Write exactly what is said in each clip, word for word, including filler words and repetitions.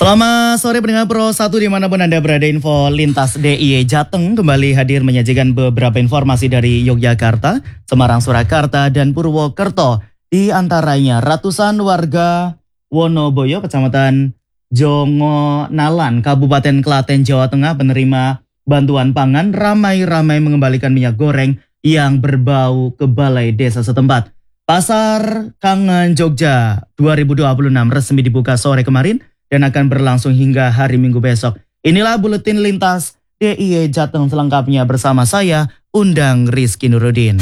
Selamat sore pendengar Pro satu dimanapun Anda berada, info lintas D I Y Jateng kembali hadir menyajikan beberapa informasi dari Yogyakarta, Semarang, Surakarta, dan Purwokerto. Di antaranya ratusan warga Wonoboyo, Kecamatan Jongonalan, Kabupaten Klaten, Jawa Tengah penerima bantuan pangan ramai-ramai mengembalikan minyak goreng yang berbau ke balai desa setempat. Pasar Kangen Jogja dua ribu dua puluh enam resmi dibuka sore kemarin dan akan berlangsung hingga hari Minggu besok. Inilah buletin lintas D I Y Jateng selengkapnya bersama saya, Undang Rizky Nurudin.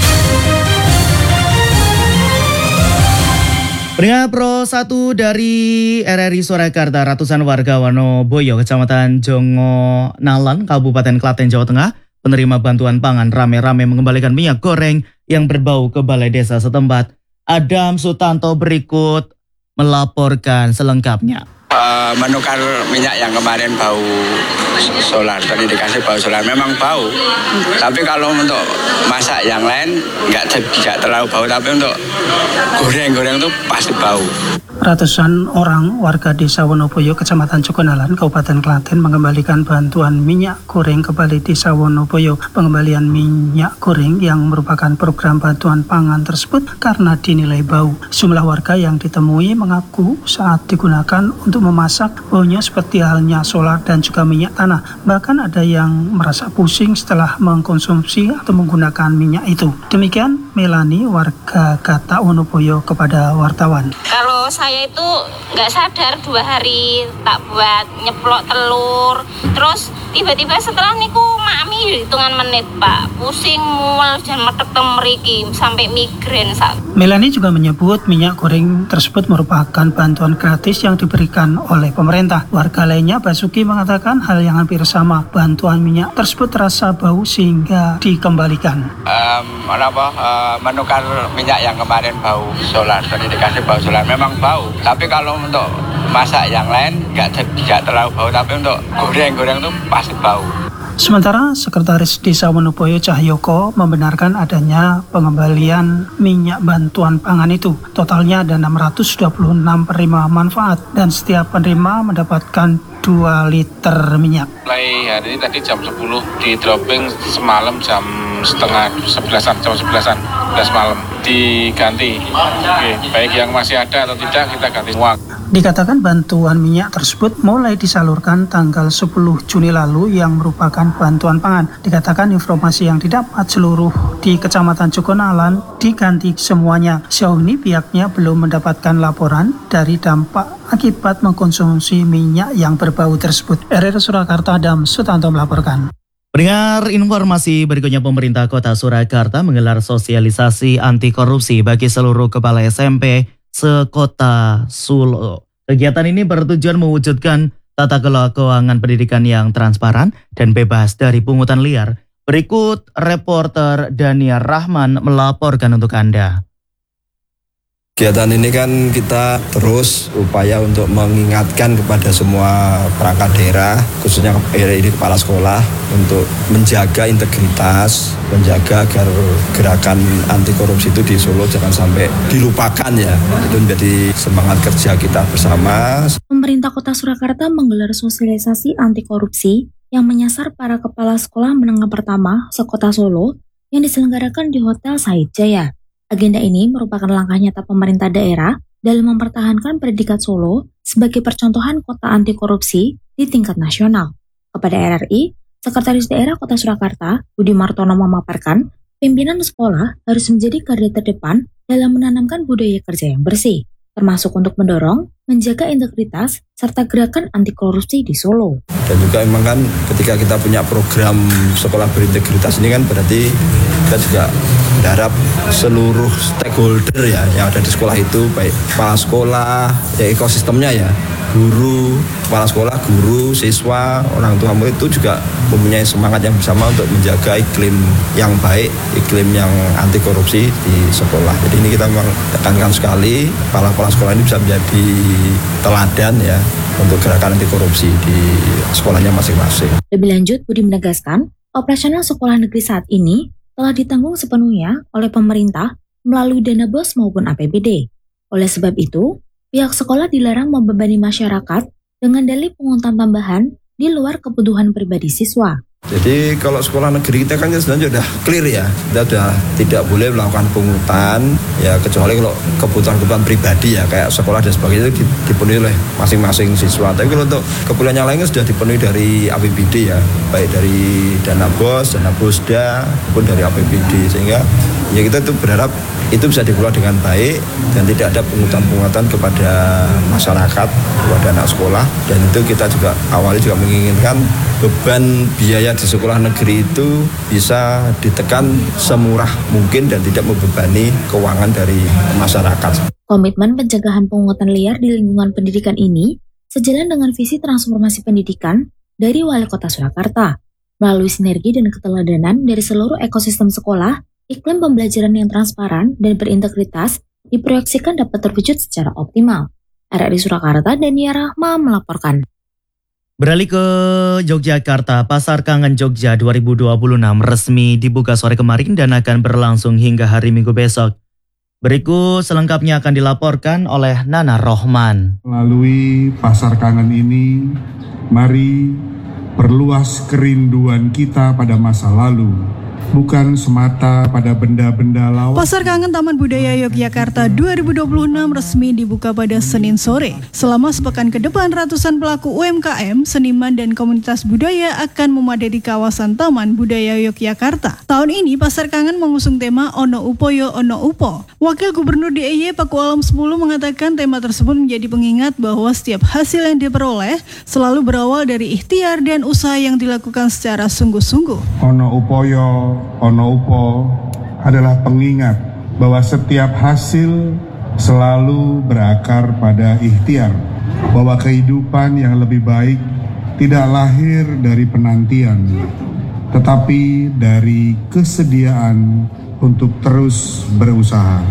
Pendengar Pro satu dari R R I Surakarta, ratusan warga Wonoboyo, Kecamatan Jongonalan, Kabupaten Klaten, Jawa Tengah, penerima bantuan pangan rame-rame mengembalikan minyak goreng yang berbau ke balai desa setempat. Adam Sutanto berikut melaporkan selengkapnya. Uh, menukar minyak yang kemarin bau solar, tadi dikasih bau solar, memang bau. Tapi kalau untuk masak yang lain nggak tidak terlalu bau, tapi untuk goreng-goreng itu pasti bau. Ratusan orang warga desa Wonoboyo, Kecamatan Jongonalan, Kabupaten Klaten mengembalikan bantuan minyak goreng ke balai desa Wonoboyo. Pengembalian minyak goreng yang merupakan program bantuan pangan tersebut karena dinilai bau. Sejumlah warga yang ditemui mengaku saat digunakan untuk memasak baunya seperti halnya solar dan juga minyak tanah. Bahkan ada yang merasa pusing setelah mengkonsumsi atau menggunakan minyak itu. Demikian Melani, warga Gata Wonoboyo, kepada wartawan. Kalau saya itu nggak sadar dua hari tak buat nyeplok telur, terus tiba-tiba setelah niku mami hitungan menit Pak, pusing mual dan metek meriki sampai migrain saat. Melani juga menyebut minyak goreng tersebut merupakan bantuan gratis yang diberikan oleh pemerintah. Warga lainnya, Basuki, mengatakan hal yang hampir sama. Bantuan minyak tersebut terasa bau sehingga dikembalikan. Um, apa, uh, menukar minyak yang kemarin bau solar, tadi dikasih bau solar, memang bau. Tapi kalau untuk masak yang lain nggak tidak terlalu bau, tapi untuk goreng-goreng itu pasti bau. Sementara Sekretaris Desa Wonoboyo Cahyoko membenarkan adanya pengembalian minyak bantuan pangan itu. Totalnya ada enam ratus dua puluh enam penerima manfaat dan setiap penerima mendapatkan dua liter minyak. Mulai hari ini tadi jam sepuluh di dropping, semalam jam setengah sebelasan, jam sebelasan, sebelas malam diganti. Oke, baik yang masih ada atau tidak kita ganti semua. Dikatakan bantuan minyak tersebut mulai disalurkan tanggal sepuluh Juni lalu yang merupakan bantuan pangan. Dikatakan informasi yang didapat seluruh di Kecamatan Jongonalan diganti semuanya. Sejauh ini pihaknya belum mendapatkan laporan dari dampak akibat mengkonsumsi minyak yang berbau tersebut. R R I Surakarta, Adam Sutanto melaporkan. Pendengar, informasi berikutnya, pemerintah Kota Surakarta menggelar sosialisasi anti korupsi bagi seluruh kepala S M P sekota Solo. Kegiatan ini bertujuan mewujudkan tata kelola keuangan pendidikan yang transparan dan bebas dari pungutan liar. Berikut reporter Daniar Rahman melaporkan untuk Anda. Kegiatan ini kan kita terus upaya untuk mengingatkan kepada semua perangkat daerah, khususnya ini kepala sekolah, untuk menjaga integritas, menjaga agar gerakan anti korupsi itu di Solo jangan sampai dilupakan ya. Itu menjadi semangat kerja kita bersama. Pemerintah Kota Surakarta menggelar sosialisasi anti korupsi yang menyasar para kepala sekolah menengah pertama sekota Solo yang diselenggarakan di Hotel Said Jaya. Agenda ini merupakan langkah nyata pemerintah daerah dalam mempertahankan predikat Solo sebagai percontohan kota anti korupsi di tingkat nasional. Kepada R R I, Sekretaris Daerah Kota Surakarta, Budi Martono, memaparkan, pimpinan sekolah harus menjadi garda terdepan dalam menanamkan budaya kerja yang bersih, termasuk untuk mendorong, menjaga integritas, serta gerakan anti korupsi di Solo. Dan juga memang kan ketika kita punya program sekolah berintegritas ini kan berarti kita juga berharap seluruh stakeholder ya yang ada di sekolah itu, baik kepala sekolah, ya ekosistemnya ya, guru, kepala sekolah, guru, siswa, orang tua murid itu juga mempunyai semangat yang bersama untuk menjaga iklim yang baik, iklim yang anti korupsi di sekolah. Jadi ini kita memang tekankan sekali, kepala-kepala sekolah ini bisa menjadi teladan ya untuk gerakan anti korupsi di sekolahnya masing-masing. Lebih lanjut, Budi menegaskan, operasional sekolah negeri saat ini telah ditanggung sepenuhnya oleh pemerintah melalui dana BOS maupun A P B D. Oleh sebab itu, pihak sekolah dilarang membebani masyarakat dengan dalih pungutan tambahan di luar kebutuhan pribadi siswa. Jadi kalau sekolah negeri kita kan sebenarnya sudah clear ya, kita sudah tidak boleh melakukan pungutan ya, kecuali kalau kebutuhan-kebutuhan pribadi ya kayak sekolah dan sebagainya itu dipenuhi oleh masing-masing siswa. Tapi kalau untuk kebutuhan yang lainnya sudah dipenuhi dari A P B D ya, baik dari dana bos, dana bosda maupun dari A P B D, sehingga ya kita tuh berharap itu bisa dikelola dengan baik dan tidak ada pungutan-pungutan kepada masyarakat, kepada anak sekolah. Dan itu kita juga awalnya juga menginginkan beban biaya di sekolah negeri itu bisa ditekan semurah mungkin dan tidak membebani keuangan dari masyarakat. Komitmen pencegahan pungutan liar di lingkungan pendidikan ini sejalan dengan visi transformasi pendidikan dari Wali Kota Surakarta. Melalui sinergi dan keteladanan dari seluruh ekosistem sekolah, iklim pembelajaran yang transparan dan berintegritas diproyeksikan dapat terwujud secara optimal. R R I Surakarta, Dania Rahma melaporkan. Beralih ke Yogyakarta, Pasar Kangen Jogja dua ribu dua puluh enam resmi dibuka sore kemarin dan akan berlangsung hingga hari Minggu besok. Berikut selengkapnya akan dilaporkan oleh Nana Rohman. Melalui Pasar Kangen ini, mari perluas kerinduan kita pada masa lalu, bukan semata pada benda-benda lawan. Pasar Kangen Taman Budaya Yogyakarta dua ribu dua puluh enam resmi dibuka pada Senin sore. Selama sepekan ke depan, ratusan pelaku U M K M, seniman dan komunitas budaya akan memadati kawasan Taman Budaya Yogyakarta. Tahun ini Pasar Kangen mengusung tema Ono Upoyo Ono Upo. Wakil Gubernur D I Y Pakualam sepuluh mengatakan tema tersebut menjadi pengingat bahwa setiap hasil yang diperoleh selalu berawal dari ikhtiar dan usaha yang dilakukan secara sungguh-sungguh. Ono Upoyo Ono Upo adalah pengingat bahwa setiap hasil selalu berakar pada ikhtiar, bahwa kehidupan yang lebih baik tidak lahir dari penantian, tetapi dari kesediaan untuk terus berusaha.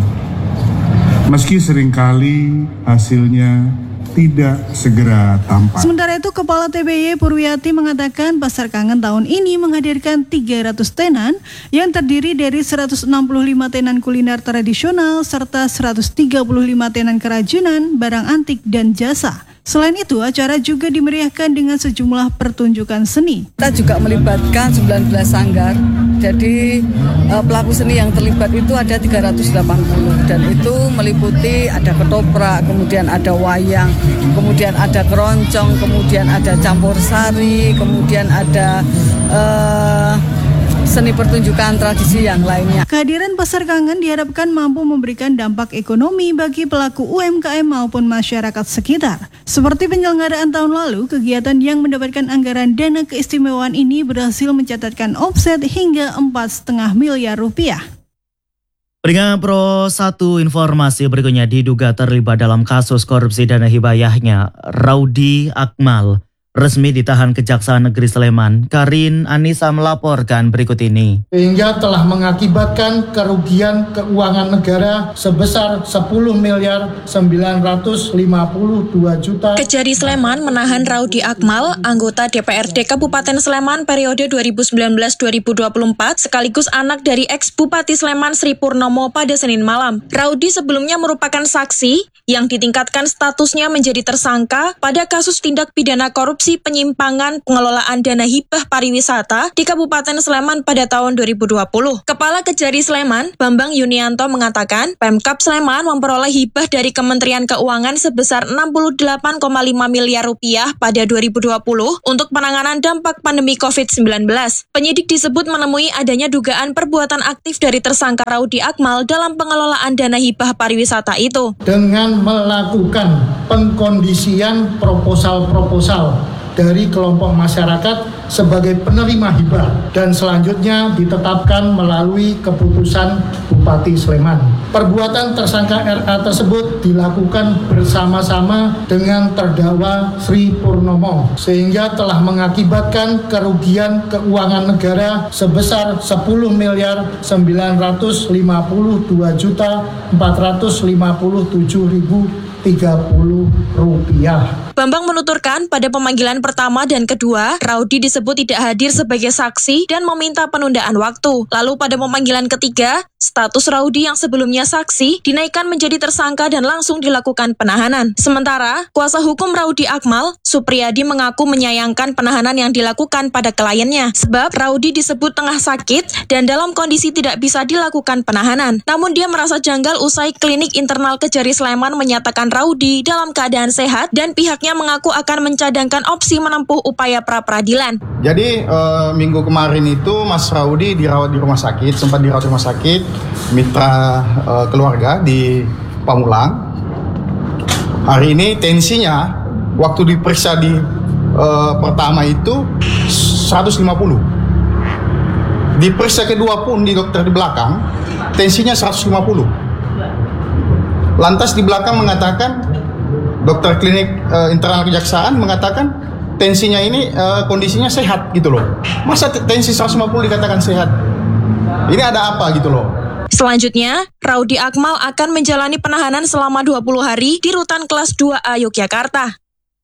Meski seringkali hasilnya tidak segera tampak. Sementara itu, Kepala T B Y Purwiyati mengatakan Pasar Kangen tahun ini menghadirkan tiga ratus tenan yang terdiri dari seratus enam puluh lima tenan kuliner tradisional serta seratus tiga puluh lima tenan kerajinan, barang antik, dan jasa. Selain itu, acara juga dimeriahkan dengan sejumlah pertunjukan seni. Kita juga melibatkan sembilan belas sanggar. Jadi pelaku seni yang terlibat itu ada tiga ratus delapan puluh dan itu meliputi ada ketoprak, kemudian ada wayang, kemudian ada keroncong, kemudian ada campur sari, kemudian ada uh, seni pertunjukan tradisi yang lainnya. Kehadiran Pasar Kangen diharapkan mampu memberikan dampak ekonomi bagi pelaku U M K M maupun masyarakat sekitar. Seperti penyelenggaraan tahun lalu, kegiatan yang mendapatkan anggaran dana keistimewaan ini berhasil mencatatkan omset hingga empat koma lima miliar rupiah. Peringatan Pro satu informasi berikutnya diduga terlibat dalam kasus korupsi dana hibahnya Raudi Akmal resmi ditahan Kejaksaan Negeri Sleman. Karin Anissa melaporkan berikut ini. Sehingga telah mengakibatkan kerugian keuangan negara sebesar sepuluh miliar sembilan ratus lima puluh dua juta. Kejari Sleman menahan Raudi Akmal, anggota D P R D Kabupaten Sleman periode dua ribu sembilan belas sampai dua ribu dua puluh empat, sekaligus anak dari ex-Bupati Sleman Sri Purnomo pada Senin malam. Raudi sebelumnya merupakan saksi yang ditingkatkan statusnya menjadi tersangka pada kasus tindak pidana korupsi penyimpangan pengelolaan dana hibah pariwisata di Kabupaten Sleman pada tahun dua ribu dua puluh. Kepala Kejari Sleman, Bambang Yunianto mengatakan, Pemkab Sleman memperoleh hibah dari Kementerian Keuangan sebesar enam puluh delapan koma lima miliar rupiah pada dua ribu dua puluh untuk penanganan dampak pandemi covid sembilan belas. Penyidik disebut menemui adanya dugaan perbuatan aktif dari tersangka Raudi Akmal dalam pengelolaan dana hibah pariwisata itu. Dengan melakukan pengkondisian proposal-proposal dari kelompok masyarakat sebagai penerima hibah dan selanjutnya ditetapkan melalui keputusan Bupati Sleman. Perbuatan tersangka R A tersebut dilakukan bersama-sama dengan terdakwa Sri Purnomo sehingga telah mengakibatkan kerugian keuangan negara sebesar sepuluh miliar sembilan ratus lima puluh dua juta empat ratus lima puluh tujuh ribu tiga puluh rupiah. Bambang menuturkan pada pemanggilan pertama dan kedua, Raudi disebut tidak hadir sebagai saksi dan meminta penundaan waktu. Lalu pada pemanggilan ketiga, status Raudi yang sebelumnya saksi dinaikkan menjadi tersangka dan langsung dilakukan penahanan. Sementara, kuasa hukum Raudi Akmal, Supriyadi mengaku menyayangkan penahanan yang dilakukan pada kliennya. Sebab Raudi disebut tengah sakit dan dalam kondisi tidak bisa dilakukan penahanan. Namun dia merasa janggal usai klinik internal Kejari Sleman menyatakan Raudi dalam keadaan sehat dan pihaknya mengaku akan mencadangkan opsi menempuh upaya pra-peradilan. Jadi e, minggu kemarin itu Mas Raudi dirawat di rumah sakit, sempat dirawat di rumah sakit, mitra e, keluarga di Pamulang. Hari ini tensinya waktu diperiksa di e, pertama itu seratus lima puluh. Diperiksa kedua pun di dokter di belakang, tensinya seratus lima puluh. Lantas di belakang mengatakan, dokter klinik uh, internal kejaksaan mengatakan tensinya ini uh, kondisinya sehat gitu loh. Masa tensi seratus lima puluh dikatakan sehat? Ini ada apa gitu loh? Selanjutnya, Raudi Akmal akan menjalani penahanan selama dua puluh hari di Rutan Kelas dua A Yogyakarta.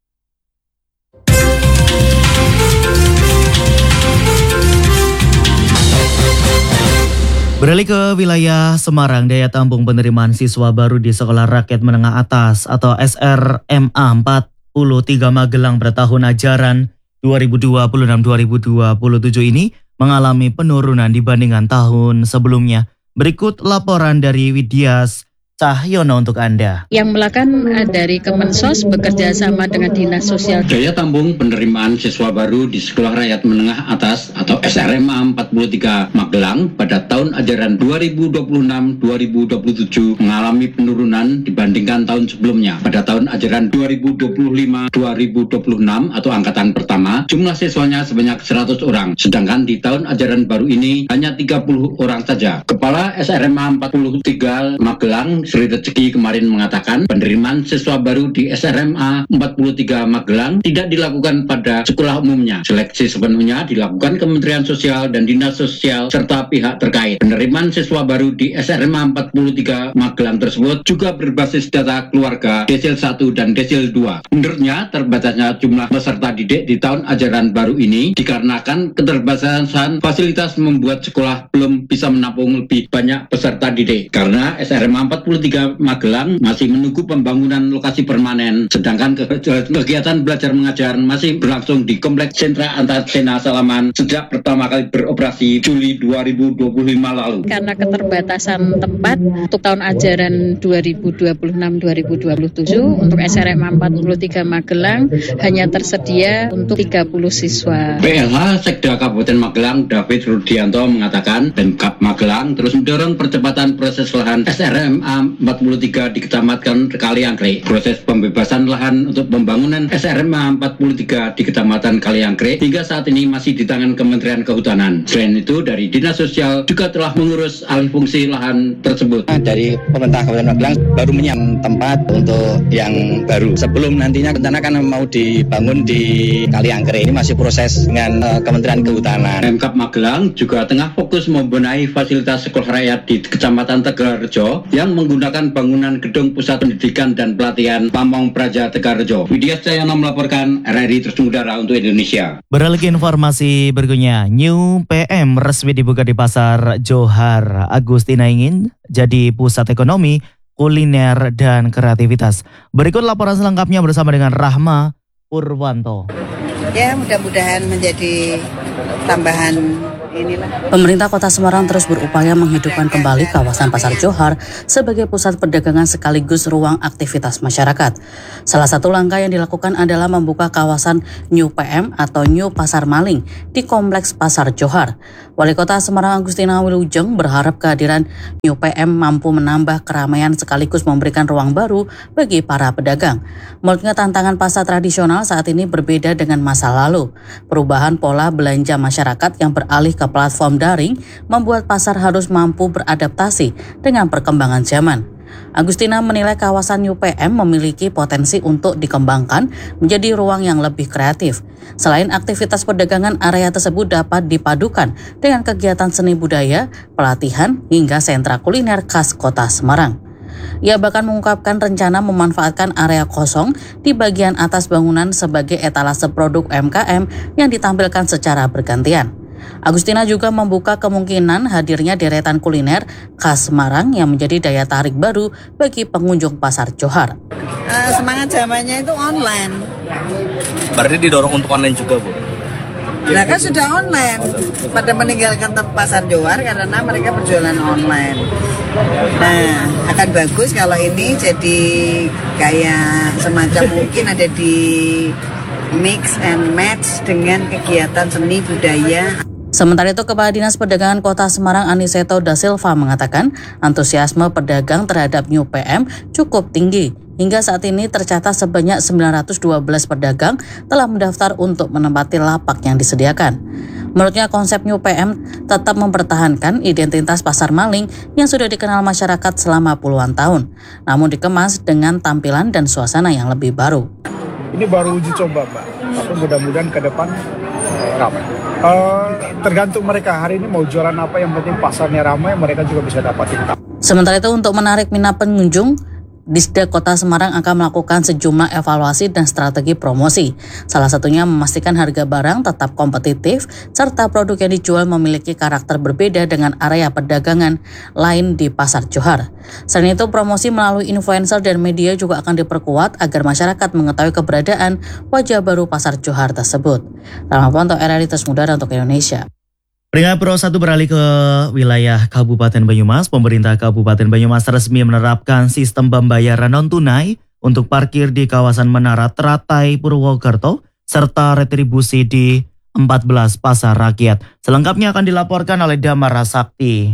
Beralih ke wilayah Semarang, daya tampung penerimaan siswa baru di Sekolah Rakyat Menengah Atas atau S R M A empat puluh tiga Magelang pada tahun ajaran dua ribu dua puluh enam dua ribu dua puluh tujuh ini mengalami penurunan dibandingkan tahun sebelumnya. Berikut laporan dari Widyas Cahyono untuk Anda. Yang melakukan dari Kemensos bekerja sama dengan Dinas Sosial. Daya tampung penerimaan siswa baru di Sekolah Rakyat Menengah Atas atau S R M A empat puluh tiga Magelang pada tahun ajaran dua ribu dua puluh enam dua ribu dua puluh tujuh mengalami penurunan dibandingkan tahun sebelumnya. Pada tahun ajaran dua ribu dua puluh lima dua ribu dua puluh enam atau angkatan pertama, jumlah siswanya sebanyak seratus orang. Sedangkan di tahun ajaran baru ini hanya tiga puluh orang saja. Kepala S R M A empat puluh tiga Magelang Sri Rezeki kemarin mengatakan penerimaan siswa baru di S R M A empat puluh tiga Magelang tidak dilakukan pada sekolah umumnya. Seleksi sepenuhnya dilakukan Kementerian Sosial dan Dinas Sosial serta pihak terkait. Penerimaan siswa baru di S R M A empat puluh tiga Magelang tersebut juga berbasis data keluarga desil satu dan desil dua. Menurutnya, terbatasnya jumlah peserta didik di tahun ajaran baru ini dikarenakan keterbatasan fasilitas membuat sekolah belum bisa menampung lebih banyak peserta didik. Karena S R M A empat puluh tiga Magelang masih menunggu pembangunan lokasi permanen, sedangkan ke- kegiatan belajar mengajar masih berlangsung di Kompleks Sentra Antasena Salaman sejak pertama kali beroperasi Juli dua ribu dua puluh lima lalu. Karena keterbatasan tempat untuk tahun ajaran dua ribu dua puluh enam dua ribu dua puluh tujuh untuk S R M A empat puluh tiga Magelang hanya tersedia untuk tiga puluh siswa. P L H Sekda Kabupaten Magelang David Rudianto mengatakan Pemkab Magelang terus mendorong percepatan proses lahan S R M A empat puluh tiga di Kecamatan Kaliangkre. Proses pembebasan lahan untuk pembangunan S R M A empat puluh tiga di Kecamatan Kaliangkre hingga saat ini masih di tangan Kementerian Kehutanan. Selain itu, dari Dinas Sosial juga telah mengurus alih fungsi lahan tersebut. Dari pemerintah Kabupaten Magelang baru menyiapkan tempat untuk yang baru. Sebelum nantinya rencana kan mau dibangun di Kaliangkre. Ini masih proses dengan uh, Kementerian Kehutanan. Pemkab Magelang juga tengah fokus membenahi fasilitas sekolah rakyat di Kecamatan Tegalrejo yang menggunakan bangunan gedung pusat pendidikan dan pelatihan Pamong Praja Tegalrejo. Widyas Cahyono melaporkan R R I Terus Udara untuk Indonesia. Beralih ke informasi berikutnya, New P M resmi dibuka di Pasar Johar. Agustina ingin jadi pusat ekonomi, kuliner, dan kreativitas. Berikut laporan selengkapnya bersama dengan Rahma Purwanto. Ya, mudah-mudahan menjadi tambahan inilah. Pemerintah Kota Semarang terus berupaya menghidupkan kembali kawasan Pasar Johar sebagai pusat perdagangan sekaligus ruang aktivitas masyarakat. Salah satu langkah yang dilakukan adalah membuka kawasan New P M atau New Pasar Maling di Kompleks Pasar Johar. Wali Kota Semarang Agustina Wilujeng berharap kehadiran New P M mampu menambah keramaian sekaligus memberikan ruang baru bagi para pedagang. Menurutnya tantangan pasar tradisional saat ini berbeda dengan masa lalu. Perubahan pola belanja masyarakat yang beralih ke platform daring membuat pasar harus mampu beradaptasi dengan perkembangan zaman. Agustina menilai kawasan New P M memiliki potensi untuk dikembangkan menjadi ruang yang lebih kreatif. Selain aktivitas perdagangan, area tersebut dapat dipadukan dengan kegiatan seni budaya, pelatihan, hingga sentra kuliner khas Kota Semarang. Ia bahkan mengungkapkan rencana memanfaatkan area kosong di bagian atas bangunan sebagai etalase produk U M K M yang ditampilkan secara bergantian. Agustina juga membuka kemungkinan hadirnya deretan kuliner khas Semarang yang menjadi daya tarik baru bagi pengunjung Pasar Johar. Uh, semangat zamannya itu online. Berarti didorong untuk online juga, Bu? Nah kan sudah online, pada meninggalkan Pasar Johar karena mereka berjualan online. Nah akan bagus kalau ini jadi kayak semacam mungkin ada di mix and match dengan kegiatan seni budaya. Sementara itu, Kepala Dinas Perdagangan Kota Semarang Aniseto Da Silva mengatakan antusiasme pedagang terhadap New P M cukup tinggi. Hingga saat ini tercatat sebanyak sembilan ratus dua belas pedagang telah mendaftar untuk menempati lapak yang disediakan. Menurutnya konsep New P M tetap mempertahankan identitas pasar maling yang sudah dikenal masyarakat selama puluhan tahun, namun dikemas dengan tampilan dan suasana yang lebih baru. Ini baru uji coba, Mbak. Tapi mudah-mudahan ke depan ramai. Uh, tergantung mereka hari ini mau jualan apa, yang penting pasarnya ramai, mereka juga bisa dapatin. Sementara itu untuk menarik minat pengunjung, Disda Kota Semarang akan melakukan sejumlah evaluasi dan strategi promosi. Salah satunya memastikan harga barang tetap kompetitif, serta produk yang dijual memiliki karakter berbeda dengan area perdagangan lain di Pasar Johar. Selain itu, promosi melalui influencer dan media juga akan diperkuat agar masyarakat mengetahui keberadaan wajah baru Pasar Johar tersebut. Ramaponto, R R I Terus Muda untuk Indonesia. Peringkat Pro satu beralih ke wilayah Kabupaten Banyumas. Pemerintah Kabupaten Banyumas resmi menerapkan sistem pembayaran non-tunai untuk parkir di kawasan Menara Teratai Purwokerto serta retribusi di empat belas pasar rakyat. Selengkapnya akan dilaporkan oleh Damara Sakti.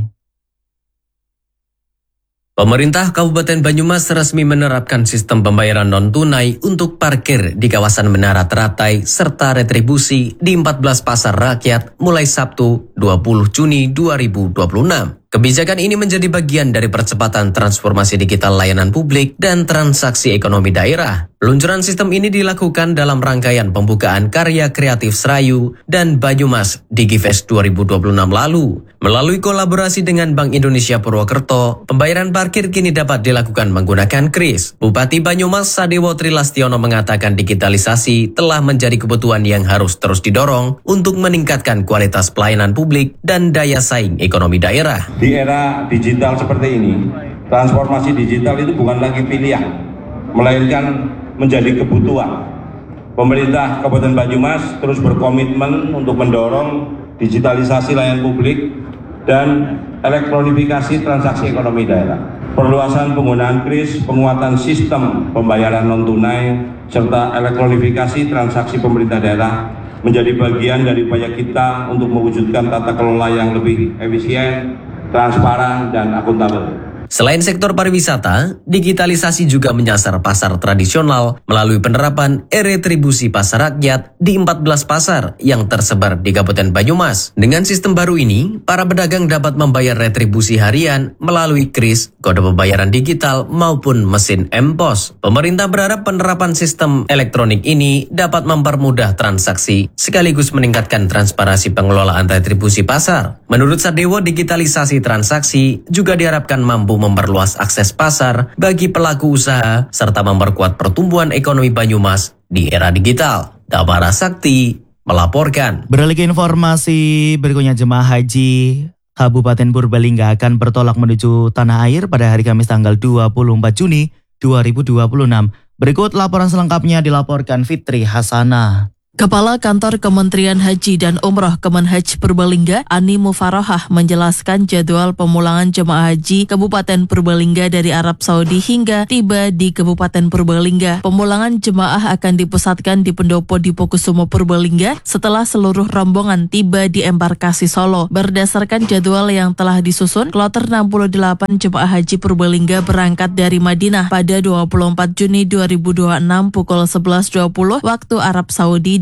Pemerintah Kabupaten Banyumas resmi menerapkan sistem pembayaran non-tunai untuk parkir di kawasan Menara Teratai serta retribusi di empat belas pasar rakyat mulai Sabtu dua puluh Juni dua ribu dua puluh enam. Kebijakan ini menjadi bagian dari percepatan transformasi digital layanan publik dan transaksi ekonomi daerah. Peluncuran sistem ini dilakukan dalam rangkaian pembukaan karya kreatif Serayu dan Banyumas DigiFest dua ribu dua puluh enam lalu. Melalui kolaborasi dengan Bank Indonesia Purwokerto, pembayaran parkir kini dapat dilakukan menggunakan kris. Bupati Banyumas Sadewo Trilastiono mengatakan digitalisasi telah menjadi kebutuhan yang harus terus didorong untuk meningkatkan kualitas pelayanan publik dan daya saing ekonomi daerah. Di era digital seperti ini, transformasi digital itu bukan lagi pilihan, melainkan menjadi kebutuhan. Pemerintah Kabupaten Banyumas terus berkomitmen untuk mendorong digitalisasi layanan publik dan elektronifikasi transaksi ekonomi daerah. Perluasan penggunaan kris, penguatan sistem pembayaran non-tunai, serta elektronifikasi transaksi pemerintah daerah menjadi bagian dari upaya kita untuk mewujudkan tata kelola yang lebih efisien, transparan, dan akuntabel. Selain sektor pariwisata, digitalisasi juga menyasar pasar tradisional melalui penerapan e-retribusi pasar rakyat di empat belas pasar yang tersebar di Kabupaten Banyumas. Dengan sistem baru ini, para pedagang dapat membayar retribusi harian melalui kris, kode pembayaran digital, maupun mesin M P O S. Pemerintah berharap penerapan sistem elektronik ini dapat mempermudah transaksi sekaligus meningkatkan transparansi pengelolaan retribusi pasar. Menurut Sadewo, digitalisasi transaksi juga diharapkan mampu memperluas akses pasar bagi pelaku usaha serta memperkuat pertumbuhan ekonomi Banyumas di era digital. Damara Sakti melaporkan. Beralih ke informasi berikutnya, jemaah haji Kabupaten Purbalingga akan bertolak menuju tanah air pada hari Kamis tanggal dua puluh empat Juni dua ribu dua puluh enam. Berikut laporan selengkapnya dilaporkan Fitri Hasanah. Kepala Kantor Kementerian Haji dan Umroh Kemenhaj Purbalingga, Ani Mufarohah, menjelaskan jadwal pemulangan jemaah haji Kabupaten Purbalingga dari Arab Saudi hingga tiba di Kabupaten Purbalingga. Pemulangan jemaah akan dipusatkan di Pendopo Dipokusumo Purbalingga setelah seluruh rombongan tiba di embarkasi Solo. Berdasarkan jadwal yang telah disusun, kloter enam puluh delapan jemaah haji Purbalingga berangkat dari Madinah pada dua puluh empat Juni dua ribu dua puluh enam pukul sebelas dua puluh waktu Arab Saudi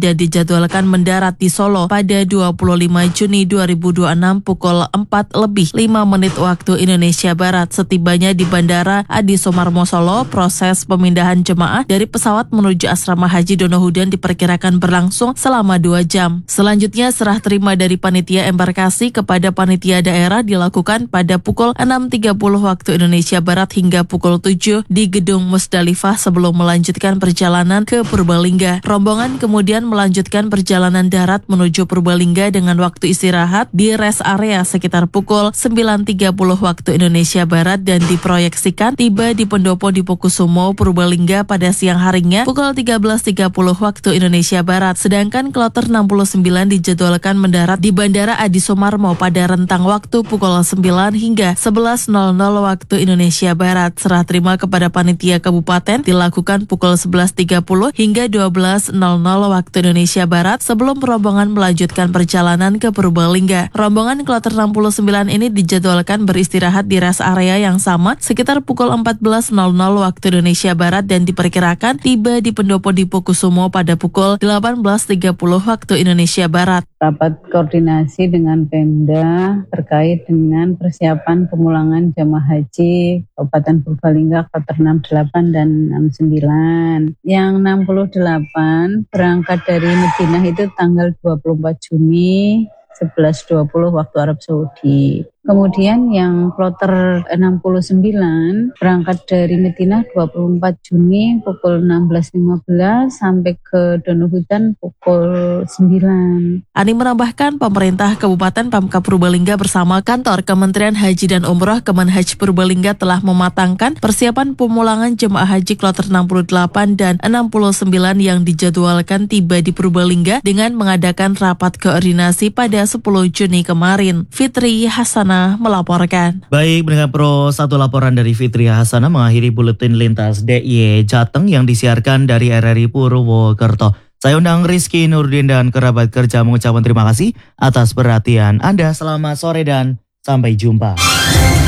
Purbalingga dijadwalkan mendarat di Solo pada dua puluh lima Juni dua ribu dua puluh enam pukul empat lebih lima menit waktu Indonesia Barat. Setibanya di Bandara Adi Sumarmo Solo, proses pemindahan jemaah dari pesawat menuju Asrama Haji Donohudan diperkirakan berlangsung selama dua jam. Selanjutnya serah terima dari panitia embarkasi kepada panitia daerah dilakukan pada pukul enam tiga puluh waktu Indonesia Barat hingga pukul tujuh di Gedung Musdalifah sebelum melanjutkan perjalanan ke Purbalingga. Rombongan kemudian melanjutkan perjalanan darat menuju Purbalingga dengan waktu istirahat di rest area sekitar pukul sembilan tiga puluh waktu Indonesia Barat dan diproyeksikan tiba di Pendopo Dipokusumo, Purbalingga pada siang harinya pukul tiga belas tiga puluh waktu Indonesia Barat. Sedangkan kloter enam puluh sembilan dijadwalkan mendarat di Bandara Adi Sumarmo pada rentang waktu pukul sembilan hingga sebelas nol nol waktu Indonesia Barat. Serah terima kepada panitia kabupaten dilakukan pukul sebelas tiga puluh hingga dua belas nol nol waktu Indonesia Barat sebelum rombongan melanjutkan perjalanan ke Purbalingga. Rombongan kloter enam puluh sembilan ini dijadwalkan beristirahat di rest area yang sama sekitar pukul empat belas nol nol waktu Indonesia Barat dan diperkirakan tiba di Pendopo Dipokusumo pada pukul delapan belas tiga puluh waktu Indonesia Barat. Rapat koordinasi dengan Pemda terkait dengan persiapan pemulangan jemaah haji Kabupaten Purbalingga kloter enam puluh delapan dan enam puluh sembilan. Yang enam puluh delapan berangkat dari Madinah itu tanggal dua puluh empat Juni sebelas dua puluh waktu Arab Saudi. Kemudian yang kloter enam puluh sembilan berangkat dari Madinah dua puluh empat Juni pukul enam belas lima belas sampai ke Donohudan pukul sembilan. Ani menambahkan pemerintah Kabupaten Pemkab Purbalingga bersama kantor Kementerian Haji dan Umroh Kemenhaj Purbalingga telah mematangkan persiapan pemulangan jemaah haji kloter enam puluh delapan dan enam puluh sembilan yang dijadwalkan tiba di Purbalingga dengan mengadakan rapat koordinasi pada sepuluh Juni kemarin. Fitri Hasanah melaporkan. Baik, mendengar Pro, satu laporan dari Fitri Hasanah mengakhiri buletin lintas D I Y Jateng yang disiarkan dari R R I Purwokerto. Saya undang Rizky Nurdin dan kerabat kerja mengucapkan terima kasih atas perhatian Anda. Selamat sore dan sampai jumpa.